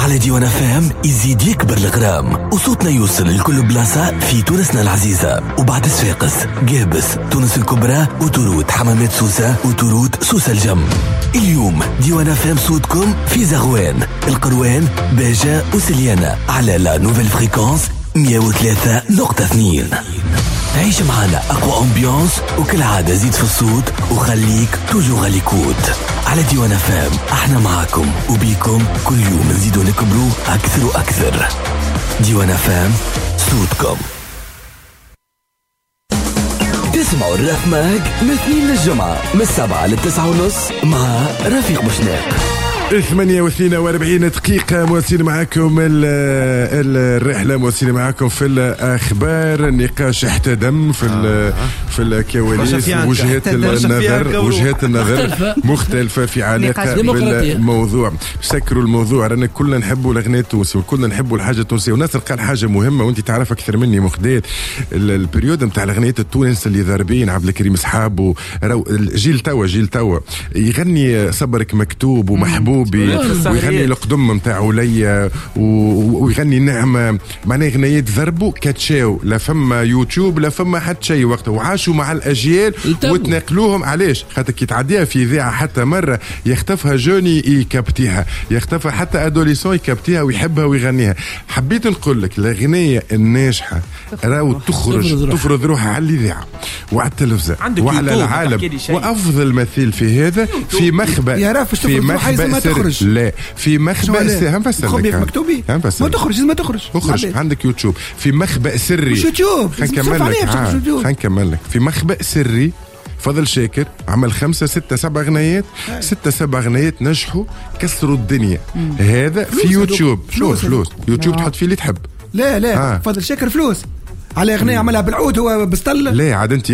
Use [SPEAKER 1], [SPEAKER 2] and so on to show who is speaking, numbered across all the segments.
[SPEAKER 1] على ديوان FM يزيد يكبر الغرام وصوتنا يوصل لكل بلاصة في تونسنا العزيزة. وبعد صفاقس، قابس، تونس الكبرى وتورود، حمامات سوسة وتورود سوسة الجم. اليوم ديوان FM صوتكم في زغوان، القروان، باجة وسليانة على لا نوفيل فريكونس 103.2. عيش معنا أقوى أمبيانس وكل عادة زيد في الصوت وخليك توجو غاليكوت. على ديوان FM احنا معاكم وبيكم كل يوم نزيدوا نكبروا أكثر وأكثر. ديوان FM صوتكم. تسمعوا الرفماج من 2 للجمعة من 7 ل9:30 مع رفيق بوشناق.
[SPEAKER 2] 48 دقيقة مواصلين معكم الرحلة، مواصلين معكم في الأخبار. النقاش احتدم في الكواليس، وجهات النظر مختلفة في علاقة بالموضوع. سكروا الموضوع، رانا كلنا نحبوا الأغنية التونسية وكلنا نحبوا الحاجة التونسية. وناصر قال حاجة مهمة وانت تعرف أكثر مني مخدات، البريود متاع الأغنية التونس اللي ضاربين عبد الكريم صحابه، جيل توا يغني صبرك مكتوب ومحبوب ويغني القدم متاعه ليا ويغني نعمة، معناه غنيات ضربوا كاتشاو، لا فما يوتيوب لا فما حتى شيء وقته، وعاشوا مع الأجيال وتناقلوهم. علاش؟ خاطر كي تعديها في إذاعة حتى مرة يختفها جوني يكابتيها، يختفها حتى أدوليسون يكابتيها ويحبها ويغنيها. حبيت نقول لك الأغنية الناجحة راهو تفرض روحها على الإذاعة وعلى التلفزة وعلى العالم. وأفضل مثيل في هذا في مخبأ، في مخبأ تخرج. لا في مخبأ هنفسر لك مكتوبي ما تخرج، ما تخرج عندك يوتيوب في مخبأ سري. يوتيوب خلينا نكمل لك في مخبأ سري. فضل شاكر عمل 5 6 7 غنيات، 6 7 غنيات نجحوا كسروا الدنيا. هذا في يوتيوب. فلوس يوتيوب تحط فيه اللي تحب. لا فضل شاكر فلوس على أغنية عملها بالعود هو بسطل. لا عاد انت يا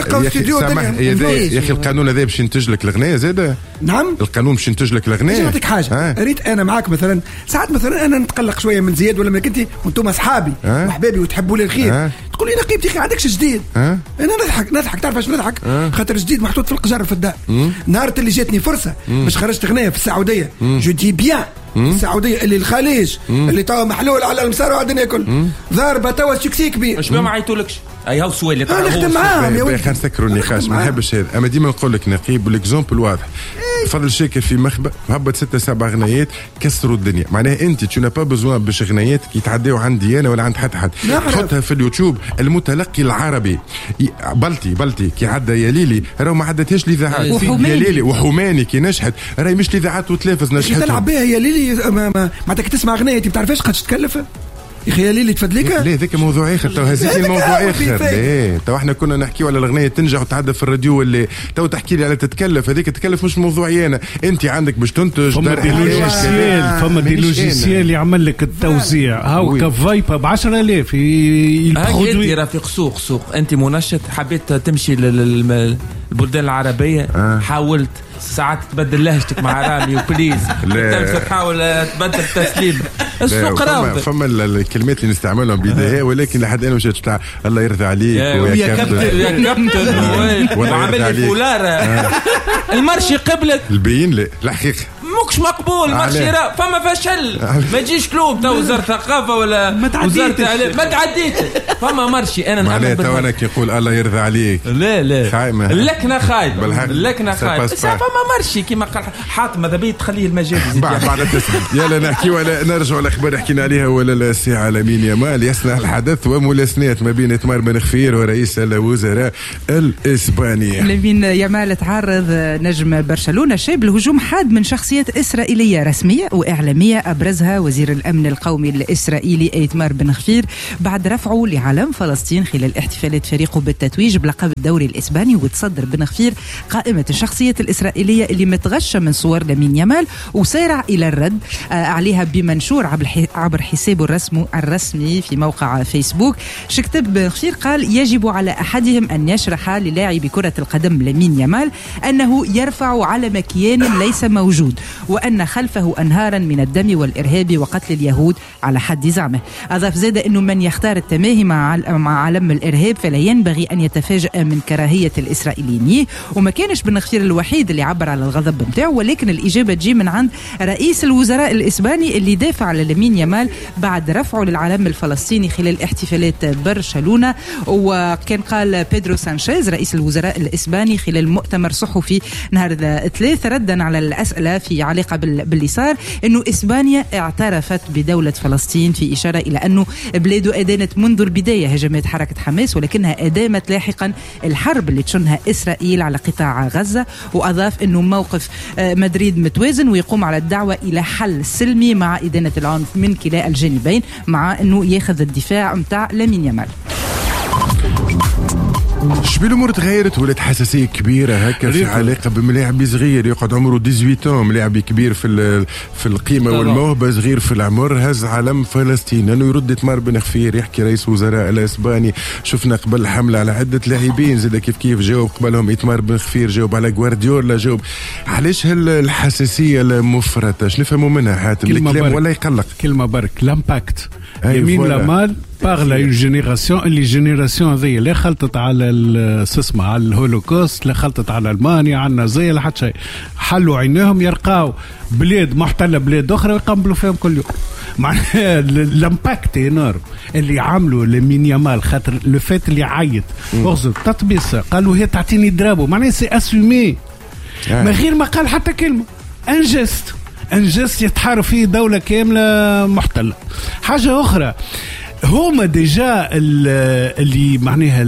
[SPEAKER 2] اخي القانون هذا باش ينتج لك الأغنية زاده. نعم القانون باش ينتج لك الأغنية. نعطيك حاجة ريت انا معاك مثلا ساعات مثلا انا نتقلق شوية من زياد ولا منك انت وانتم اصحابي وحبابي وتحبوا لي الخير، تقول لي نقيبتي اخي عندكش جديد. انا نضحك تعرف ايش نضحك؟ خاطر جديد محطوط في القجر في الدار. نهار اللي جاتني فرصة باش خرجت أغنية في السعودية جو دي بيان السعودية اللي الخليج اللي توا محلول على المسار وعندنا كل ضاربة توا سكسي كبير. اش ما عيطولكش اي هاو سوالي تاع نخدم معاهم يا ولدي. خلينا نسكروا النقاش، ما نحبش هذا. اما ديما نقول لك نقيب والاكزامبل واضح. فضل شاكر في مخبأ هبط 6 7 غنيات كسروا الدنيا. معناها انت تو با بزوان باش غنياتك يتعداو عندي انا ولا عند حد تحطها في اليوتيوب. المتلقي العربي بلتي كي عدى يا ليلي راهو ما عدتهاش الاذاعات. يا ليلي وحماني كي نجحت راهي مش الاذاعات وتلافز نجحت. تلعب بها يا ليلي ما تسمع غنيتي ما تعرفش قداش تكلف يا اخي. ليلي تفدليك لا ذاك موضوع اخر. تو هزيتي الموضوع اخر. لا تو احنا كنا نحكيو على الاغنيه تنجح وتعدى في الراديو، اللي تو تحكي لي على تتكلف. هذيك تتكلف مش موضوعي انا. انت عندك باش تنتج
[SPEAKER 3] فما دي لوجيسيال يعمل لك التوزيع هاو كفايبه ب 10,000
[SPEAKER 4] البرودوي. رفيق سوق انت منشط حبيت تمشي للبلدان العربيه، حاولت ساعات تبدل لهجتك مع رامي وبليز تحاول تبدل تسليم السوق راضي. فما
[SPEAKER 2] الكلمات اللي نستعملهم بداية، ولكن لحد الآن مش تاع الله يرضى عليك
[SPEAKER 4] ويا كابتن وعمل لي فولارة المرشي قبلك
[SPEAKER 2] البين. لا الحقيقة
[SPEAKER 4] مش مقبول مرشي فما فشل. ما تجيش كلوب تا وزارة الثقافة ولا وزارة ما تعديت فما مرشي. انا
[SPEAKER 2] نعمل وانا كي يقول الله يرضى عليك
[SPEAKER 4] لا اللكنة خايب فما مرشي كيما قال حاتم. ماذا بي تخليه المجال
[SPEAKER 2] بعد التسليم. يلا نحكي ولا نرجع الاخبار حكينا عليها ولا الساعة لامين يامال يصنع الحدث وملاسنات ما بين إتمار بن خفير ورئيس الوزراء الإسباني.
[SPEAKER 5] لامين يامال تعرض نجم برشلونة شاب لهجوم حاد من شخصيات إسرائيلية رسمية وإعلامية أبرزها وزير الأمن القومي الإسرائيلي إيتمار بن خفير بعد رفعه لعلم فلسطين خلال احتفالات فريقه بالتتويج بلقب الدوري الإسباني. وتصدر بن خفير قائمة الشخصيات الإسرائيلية اللي متغشة من صور لامين يامال وسارع إلى الرد عليها بمنشور عبر حسابه الرسمي في موقع فيسبوك. شكتب بن خفير قال يجب على أحدهم أن يشرح للاعب كرة القدم لامين يامال أنه يرفع علم كيان ليس موجود وأن خلفه أنهارا من الدم والإرهاب وقتل اليهود على حد زعمه. أضاف زاد أنه من يختار التماهي مع علم الإرهاب فلا ينبغي أن يتفاجأ من كراهية الإسرائيليين. وما كانش بن غفير الوحيد اللي عبر على الغضب متاعه، ولكن الإجابة تجي من عند رئيس الوزراء الإسباني اللي دافع على لامين يامال بعد رفعه للعلم الفلسطيني خلال احتفالات برشلونة. وكان قال بيدرو سانشيز رئيس الوزراء الإسباني خلال مؤتمر صحفي نهار الثلاث ردا على الأسئلة في علاقة باللي صار أنه إسبانيا اعترفت بدولة فلسطين، في إشارة إلى أنه بلاده أدانت منذ البداية هجمات حركة حماس، ولكنها أدامت لاحقا الحرب اللي تشنها إسرائيل على قطاع غزة. وأضاف أنه موقف مدريد متوازن ويقوم على الدعوة إلى حل سلمي مع إدانة العنف من كلا الجانبين، مع أنه ياخذ الدفاع متاع لامين يامال.
[SPEAKER 2] شبي الامور تغيرت ولات حساسيه كبيره هكا في علاقه بملاعب صغير يقعد عمره 18 ملاعب كبير في القيمه والموهبه، صغير في العمر هز علم فلسطين انه يرد إتمار بن غفير. يحكي رئيس وزراء الاسباني شفنا قبل الحمله على عده لاعبين زاد كيف جاوب قبلهم إتمار بن غفير، جاوب على غوارديولا، جاوب علاش هالحساسيه المفرطه؟ شنو نفهموا منها حاتم؟ الكلام ولا يقلق
[SPEAKER 3] كلمه برك لامباكت يمين لامال باغلا اون جينيراسيون اللي جينيراسيون ذي لا خلطت على السسمة على الهولوكوست، لا خلطت على المانيا على النازية لا حتى شيء. حلوا عينيهم يرقاو بلاد محتلة بلاد أخرى ويقبلوا فيهم كل يوم. معناها الامباكت انورم اللي عملوا لامين يامال خاطر لو فات اللي عيط اغزر تطبيس قالوا هي تعطيني درابو، معناها سي اسومي من غير ما قال حتى كلمة. انجست يتحارب فيه دولة كاملة محتلة. حاجة أخرى هما ديجا اللي معناها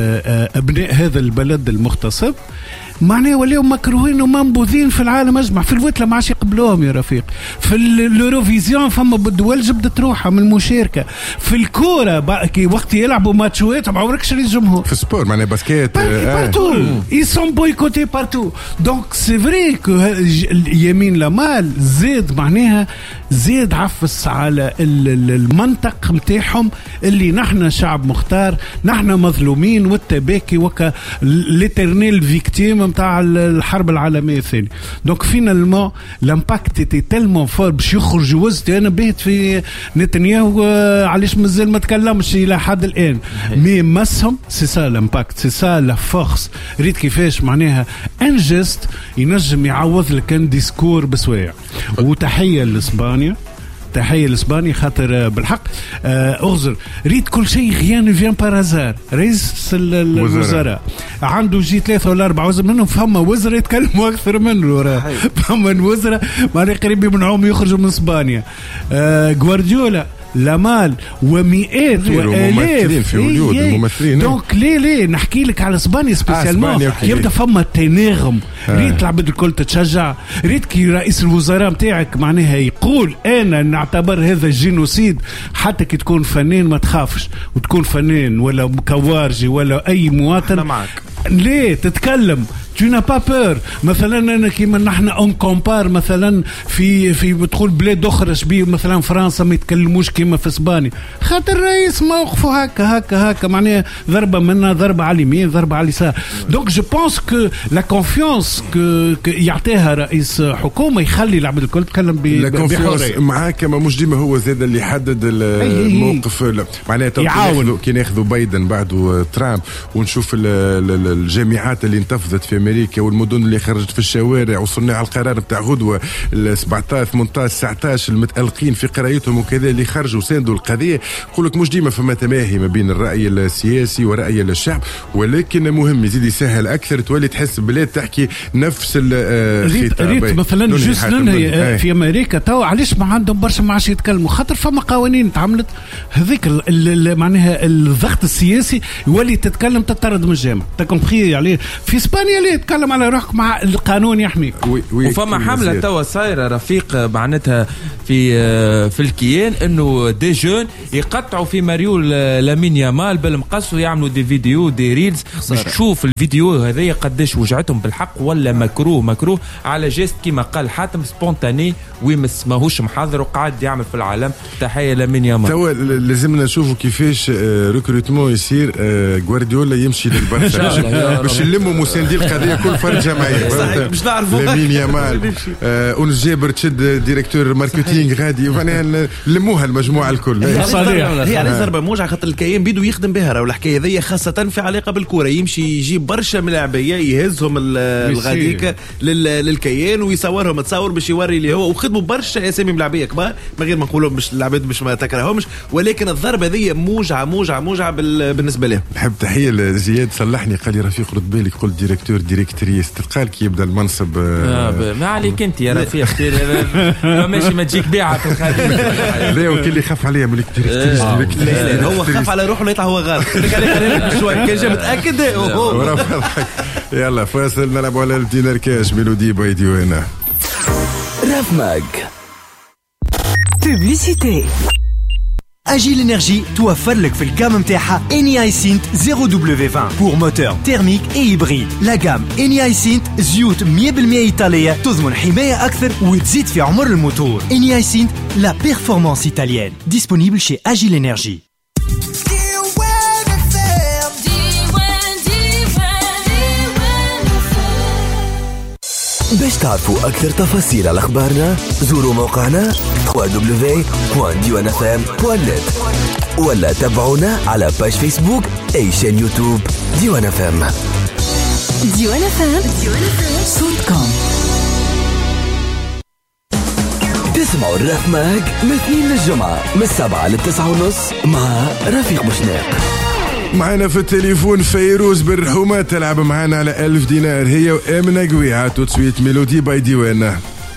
[SPEAKER 3] أبناء هذا البلد المغتصب معناه ولاو مكروهين ومنبوذين في العالم اجمع. في الوتله ما عادش يقبلوهم يا رفيق. في اليوروفيزيون فما دول جبدت روحها من المشاركه. في الكوره وقت يلعبوا ماتشات ما عمرك شري الجمهور.
[SPEAKER 2] في السبور معناه باسكيت
[SPEAKER 3] بارتو ils sont boycottés partout. donc c'est vrai que يمين لامال زاد معناها زاد عفس على المنطق متاعهم اللي نحن شعب مختار، نحن مظلومين والتباكي وكا ليترنيل فيكتيم متاع الحرب العالمية الثانية. دونك فينالمون لامباكت تي تلمون فور باش يخرج وزت. انا بيت في نتنياهو علاش مازال ما تكلمش الى حد الان مي مسهم سي سا لامباكت سي سا لا فورس. ريت كيفاش معناها انجست ينجم يعوض لك كان ديسكور بسوايع. وتحية لإسبانيا، تحية لإسبانيا خاطر بالحق أغزر ريت كل شيء غيان فيان بارازار. رئيس الوزراء عنده جي 3 ولا 4 وزراء منهم فما وزراء يتكلموا أكثر منه. فما وزراء ما قريب يمنعهم يخرجوا من إسبانيا. غوارديولا لامال ومئات وآلاف
[SPEAKER 2] في هوليود الممثلين.
[SPEAKER 3] دونك ليه نحكي لك على اسبانيا سبيسيالمون يبدا فما تناغم. ريت العباد الكل تتشجع. ريت كي رئيس الوزراء متاعك معناها يقول انا نعتبر هذا الجينوسيد. حتى كي تكون فنان ما تخافش وتكون فنان ولا كوارجي ولا اي مواطن
[SPEAKER 4] معك.
[SPEAKER 3] ليه تتكلم tu n'as pas peur. مثلا انا كيما نحن اون كومبار مثلا في بتقول بلاد اخرى شبيه مثلا فرنسا ما يتكلموش كيما في اسبانيا خاطر الرئيس موقفه هكا معناها ضربه منا ضربه على اليمين ضربه على اليسار. دونك جو بونس كو لا كونفيونس يعطيها رئيس حكومه يخلي العباد الكل تتكلم
[SPEAKER 2] بحريه معاك. كما مش ديما هو زاد اللي يحدد الموقف. معناها كي ناخذوا بايدن بعده ترامب ونشوف الجامعات اللي انتفضت في امريكا والمدن اللي خرجت في الشوارع وصناع القرار بتاع غدوه 17 18 19 المتألقين في قرايتهم وكذا اللي خرجوا ساندوا القضيه. يقول لك مش ديما فما تماهي ما بين الراي السياسي ورأي الشعب، ولكن مهم يزيد يسهل اكثر تولي تحس بلاد تحكي نفس الخطاب.
[SPEAKER 3] ريت مثلا جوزلن في امريكا تو علاش ما عندهم برشا ما عادش يتكلموا خاطر فما قوانين تعملت هذيك معناها الضغط السياسي يولي تتكلم تطرد من الجامعه. تكمبري عليه في اسبانيا ليه تتكلم على روحك مع القانون يحميك.
[SPEAKER 4] وفما حمله توا صايره رفيق معناتها في الكيان انه دي جون يقطعوا في مريول لامين يامال بالمقص ويعملوا دي فيديو دي ريلز باش تشوف الفيديو هذيا قداش وجعتهم بالحق ولا مكروه على جيست كما قال حاتم سبونتاني ويمس ماهوش محاضر وقاعد يعمل في العالم. تحيه لامين يامال.
[SPEAKER 2] توا لازمنا نشوفوا كيفاش ريكروتمون يصير غوارديولا يمشي للبرشا باش يلموا مساندي القضيه هذه كل فرد جمعيه
[SPEAKER 6] مش نعرفوا
[SPEAKER 2] لامين يامال أونس جابر تشد ديريكتور ماركتينغ غادي يعني لموها المجموعه الكل.
[SPEAKER 6] هي على ضربه موجعه خاطر الكيان بيدو يخدم بها راهو الحكايه هذيا خاصه في علاقه بالكره يمشي يجيب برشا من اللاعبيه يهزهم الغاديكا للكيان ويصورهم تصور باش يوري اللي هو وخدموا برشا اسامي ملاعبيه كبار من غير ما نقولوا مش اللاعبين مش ما تكرههمش ولكن الضربه هذه موجعه بالنسبه لهم.
[SPEAKER 2] نحب تحيه لزياد صلحني قال لي رفيق رد بالك قلت ديريكتور ديريكتريس تلقى لك يبدا المنصب
[SPEAKER 4] ما عليك انت يا رفيق ماشي ما تجيك بيعه في الخارج.
[SPEAKER 2] لا وكل اللي خاف عليا ملك ديريكتريس
[SPEAKER 6] هو خاف على روحه يطلع هو غلط شوي كان جا متاكد.
[SPEAKER 2] يلا فاصل نلعب على الدينار كاش ميلودي باي ديوانا.
[SPEAKER 1] راف ماج
[SPEAKER 7] بوبليسيتي. Agile Energy توفر لك في الكام متاعها Eni-Synth 0W20 pour moteur thermique et hybride. La gamme Eni-Synth زيوت 100% إيطالية تضمن حماية أكثر وتزيد في عمر الموتور. Eni-Synth la performance italienne. Disponible chez Agile Energy.
[SPEAKER 1] باش تعرفوا أكثر تفاصيل على أخبارنا زوروا موقعنا www.diwanfm.net ولا تابعونا على باج فيسبوك أي شان يوتيوب ديوان FM.
[SPEAKER 8] ديوان FM صوتكم.
[SPEAKER 1] تسمعوا الراف ماج من الاثنين للجمعة من 7 ل 9:30 مع رفيق بوشناق.
[SPEAKER 2] معنا في التليفون فيروز بالرحومة تلعب معنا على 1000 دينار هي وآمنة قويعة تسويت ميلودي باي ديوانا.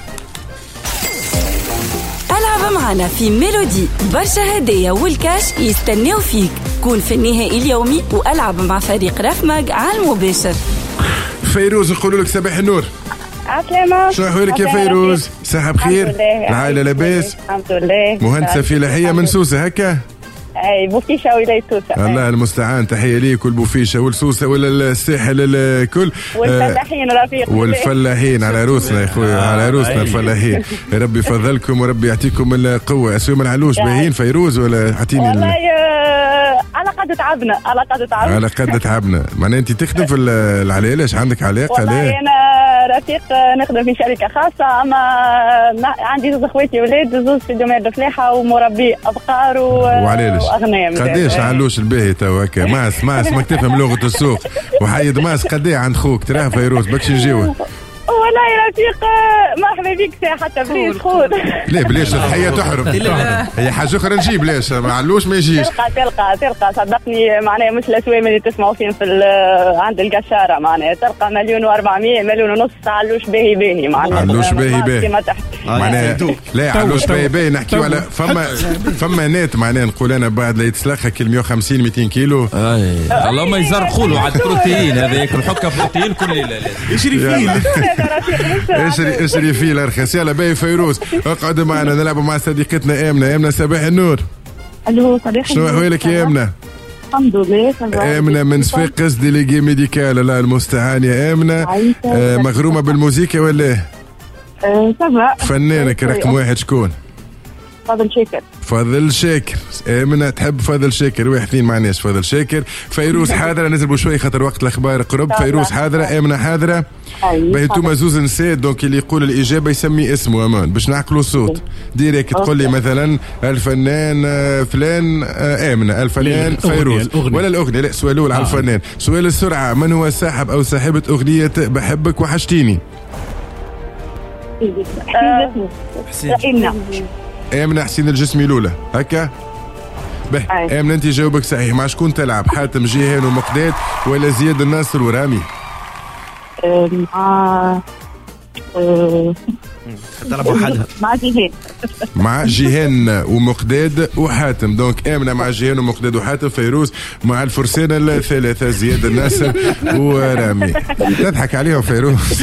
[SPEAKER 8] العب معنا في ميلودي برشا هدية والكاش يستناو فيك. كون في النهائي اليومي والعب مع فريق راف ماج على المباشر.
[SPEAKER 2] فيروز نقول لك صباح النور.
[SPEAKER 9] عسلامة.
[SPEAKER 2] شنو أحوالك يا فيروز؟ صحة بخير؟ العائلة لاباس؟
[SPEAKER 9] الحمد لله.
[SPEAKER 2] مهندسة فلاحية من سوسة هكا؟
[SPEAKER 9] اي بوفيشة ولاية سوسة.
[SPEAKER 2] الله المستعان. تحية ليك والبوفيشة والسوسة ولا الساحل الكل
[SPEAKER 9] والفلاحين رفيق
[SPEAKER 2] والفلاحين على روسنا يا خويا على روسنا الفلاحين. ربي يفضلكم وربي يعطيكم القوة. اسوي ما نعلوش باهين فيروز ولا حتيني
[SPEAKER 9] والله على قد تعبنا
[SPEAKER 2] معناها انت تخدم في العلاقة ايش عندك علاقة؟
[SPEAKER 9] والله انا رفيق نخدم في شركة خاصة اما عندي زوج اخواتي ولاد زوج في دومين الفلاحة ومربي ابقار واغنام.
[SPEAKER 2] قديش علوش الباهي تو هكا ماس ما تفهم لغة السوق وحيد ماس قديش عند خوك تراه فيروز بكش نجيوه
[SPEAKER 9] والله يا رفيق مرحبا بيك حتى بليش خود.
[SPEAKER 2] ليه بليش الحياة تحرم هي حاجة أخرى نجيب ليش ما علوش ما يجيش.
[SPEAKER 9] تلقى صدقني معناها مش الأسوام اللي تسمعوا فين في عند القشارة معناها تلقى 1,400,000 1,500,000 علوش باهي معناها
[SPEAKER 2] علوش باهي معناها لا علوش باهي نحكيو على فما نات معناها نقول أنا بعد لا يتسلخها كل 150-200 كيلو
[SPEAKER 4] اللهم يزرقوا له على البروتين هذا ياكل حكة بروتين كل ليلة
[SPEAKER 2] يشري فيه اشري فيه الارخص. يلا باهي فيروز اقعد معنا نلعب مع صديقتنا آمنة صباح النور.
[SPEAKER 9] الو صباح
[SPEAKER 2] شنو احوالك يا آمنة؟
[SPEAKER 9] الحمد لله.
[SPEAKER 2] آمنة من صفاقس ديليغي ميديكال. الله المستعان يا آمنة. مغرومة بالموسيقى ولا
[SPEAKER 9] سبا
[SPEAKER 2] فنانك رقم واحد شكون؟ فضل شاكر. آمنة تحب فضل شاكر واحد اثنين معناش فضل شاكر. فيروز حاضرة نزل بشوي خاطر وقت الأخبار قرب. فيروز حاضرة آمنة حاضرة. باهي انتوما زوز نساء دونك اللي يقول الإجابة يسمي اسمه أمان باش نعقلوا صوت ديريكت. تقول لي مثلا الفنان فلان آمنة الفنان فيروز ولا الأغنية لا سؤال الأول على الفنان. سؤال السرعة من هو صاحب أو صاحبة أغنية بحبك وحشتيني؟ آمنة حسين الجسمي الأولى هكا به. آمنة أنت جاوبك صحيح. مع شكون تلعب؟ حاتم جيهان ومقداد ولا زياد الناصر ورامي؟ مع جيهان ومقداد وحاتم. دونك آمنة مع جيهان ومقداد وحاتم. فيروز مع الفرسان الثلاثة زياد الناصر ورامي. تضحك عليهم فيروز.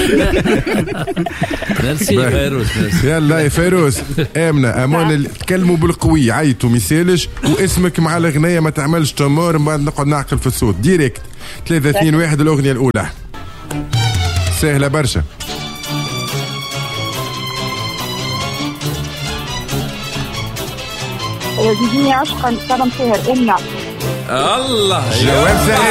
[SPEAKER 4] ميرسي فيروز.
[SPEAKER 2] يلا يا فيروز آمنة أمان تكلموا بالقوي عيطوا ميسالش واسمك مع الأغنية ما تعملش تمار من بعد نقعد نعقل في الصوت ديريكت. 3-2-1 الأغنية الأولى سهلة برشا.
[SPEAKER 9] جيني عشقا كلام سهر إلنا
[SPEAKER 4] الله
[SPEAKER 2] جواب سهل.